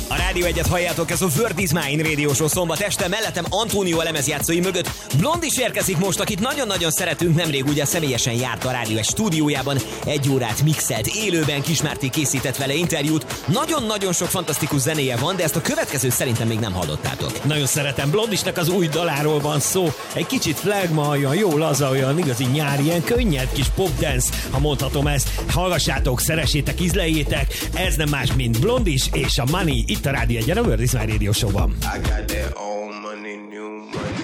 A Rádió 1-et halljátok, ez a Word is Mine Radio Show szombat este, mellettem Antónió lemezjátszói mögött Blond is érkezik most, akit nagyon-nagyon szeretünk, nemrég ugye személyesen járt a Rádió 1 stúdiójában, 1 órát mixelt, élőben Kismárti készített vele interjút, nagyon-nagyon sok fantasztikus zenéje van, de ezt a következő szerintem még nem hallottátok. Nagyon szeretem, Blondisnak az új daláról van szó, egy kicsit flagma, olyan jó laza, olyan igazi nyári, ilyen könnyed kis popdance, ha mondhatom ezt. Hallgassátok, szeressétek, ízleljétek, ez nem más, mint Blondis és a Money itt a Rádió 1-en, a Word is Mine Radio Show-ban.